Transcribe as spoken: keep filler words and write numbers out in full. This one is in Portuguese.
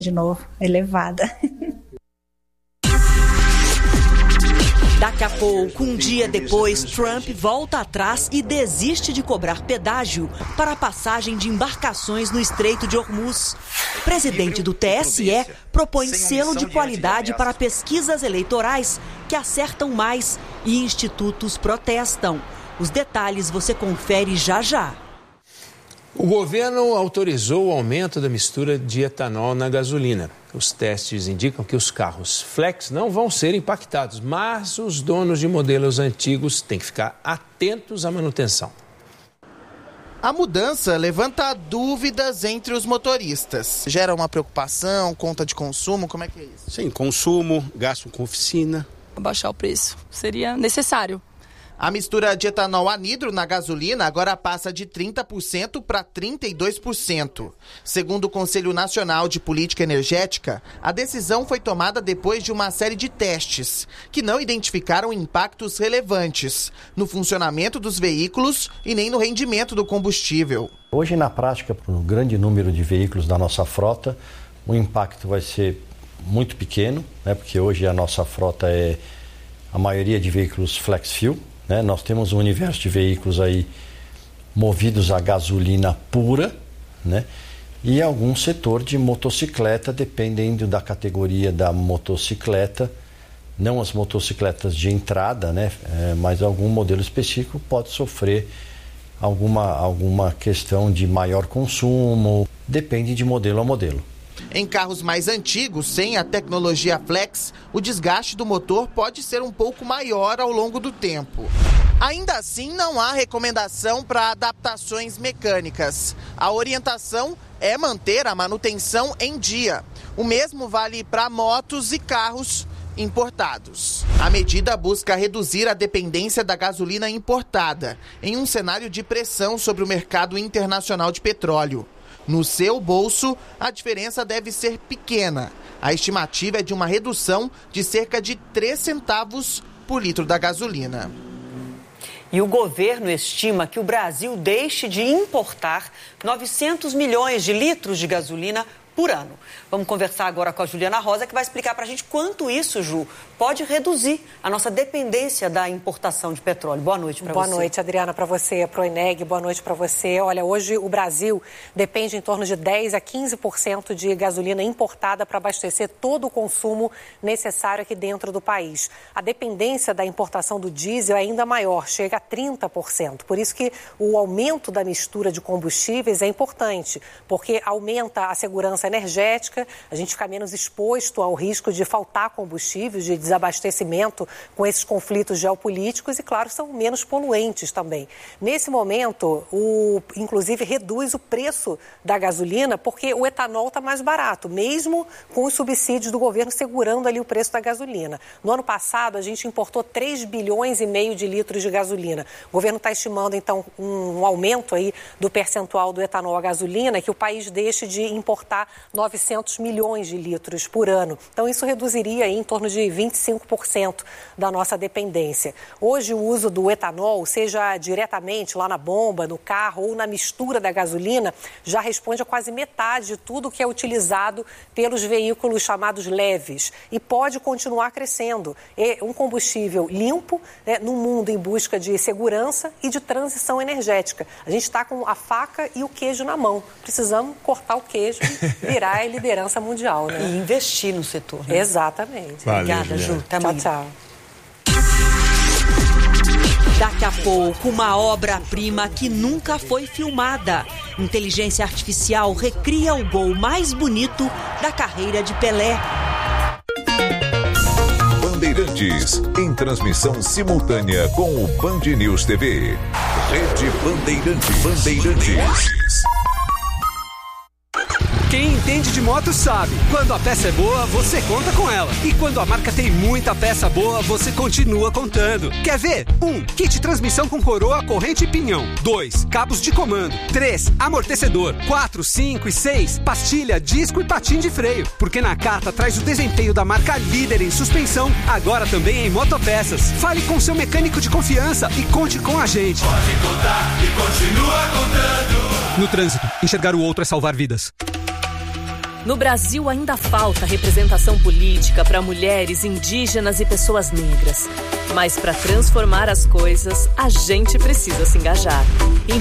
de novo, elevada. Daqui a pouco, um dia depois, Trump volta atrás e desiste de cobrar pedágio para a passagem de embarcações no Estreito de Hormuz. O presidente do T S E propõe selo de qualidade para pesquisas eleitorais que acertam mais e institutos protestam. Os detalhes você confere já já. O governo autorizou o aumento da mistura de etanol na gasolina. Os testes indicam que os carros flex não vão ser impactados, mas os donos de modelos antigos têm que ficar atentos à manutenção. A mudança levanta dúvidas entre os motoristas. Gera uma preocupação, conta de consumo, como é que é isso? Sim, consumo, gasto com oficina. Baixar o preço seria necessário. A mistura de etanol anidro na gasolina agora passa de trinta por cento para trinta e dois por cento. Segundo o Conselho Nacional de Política Energética, a decisão foi tomada depois de uma série de testes, que não identificaram impactos relevantes no funcionamento dos veículos e nem no rendimento do combustível. Hoje, na prática, para um grande número de veículos da nossa frota, o impacto vai ser muito pequeno, né, porque hoje a nossa frota é a maioria de veículos flex fuel. Né? Nós temos um universo de veículos aí movidos a gasolina pura, né? E algum setor de motocicleta, dependendo da categoria da motocicleta, não as motocicletas de entrada, né? É, mas algum modelo específico pode sofrer alguma, alguma questão de maior consumo, depende de modelo a modelo. Em carros mais antigos, sem a tecnologia flex, o desgaste do motor pode ser um pouco maior ao longo do tempo. Ainda assim, não há recomendação para adaptações mecânicas. A orientação é manter a manutenção em dia. O mesmo vale para motos e carros importados. A medida busca reduzir a dependência da gasolina importada, em um cenário de pressão sobre o mercado internacional de petróleo. No seu bolso, a diferença deve ser pequena. A estimativa é de uma redução de cerca de três centavos por litro da gasolina. E o governo estima que o Brasil deixe de importar novecentos milhões de litros de gasolina por ano. Vamos conversar agora com a Juliana Rosa, que vai explicar para a gente quanto isso, Ju, pode reduzir a nossa dependência da importação de petróleo. Boa noite para você. Boa noite, Adriana, para você, para o Eneg, boa noite para você. Olha, hoje o Brasil depende em torno de dez a quinze por cento de gasolina importada para abastecer todo o consumo necessário aqui dentro do país. A dependência da importação do diesel é ainda maior, chega a trinta por cento. Por isso que o aumento da mistura de combustíveis é importante, porque aumenta a segurança energética, a gente fica menos exposto ao risco de faltar combustível, de desabastecimento com esses conflitos geopolíticos e, claro, são menos poluentes também. Nesse momento, o, inclusive, reduz o preço da gasolina porque o etanol está mais barato, mesmo com os subsídios do governo segurando ali o preço da gasolina. No ano passado, a gente importou três bilhões e meio de litros de gasolina. O governo está estimando, então, um, um aumento aí do percentual do etanol à gasolina, que o país deixe de importar novecentos milhões de litros por ano. Então, isso reduziria aí em torno de vinte e cinco por cento da nossa dependência. Hoje, o uso do etanol, seja diretamente lá na bomba, no carro ou na mistura da gasolina, já responde a quase metade de tudo que é utilizado pelos veículos chamados leves e pode continuar crescendo. É um combustível limpo, né, num mundo em busca de segurança e de transição energética. A gente está com a faca e o queijo na mão. Precisamos cortar o queijo e virar a liderança mundial, né? E investir no setor. Né? Exatamente. Valeu, obrigada, Ju. Até tchau, tchau. Daqui a pouco, uma obra-prima que nunca foi filmada. Inteligência artificial recria o gol mais bonito da carreira de Pelé. Bandeirantes, em transmissão simultânea com o Band News T V. Rede Bandeirantes. Bandeirantes. Quem entende de moto sabe, quando a peça é boa, você conta com ela. E quando a marca tem muita peça boa, você continua contando. Quer ver? um. Kit transmissão com coroa, corrente e pinhão. dois. Cabos de comando. três. Amortecedor. quatro, cinco e seis. Pastilha, disco e patim de freio. Porque Nakata traz o desempenho da marca líder em suspensão, agora também em motopeças. Fale com seu mecânico de confiança e conte com a gente. Pode contar e continua contando. No trânsito, enxergar o outro é salvar vidas. No Brasil ainda falta representação política para mulheres, indígenas e pessoas negras. Mas para transformar as coisas, a gente precisa se engajar.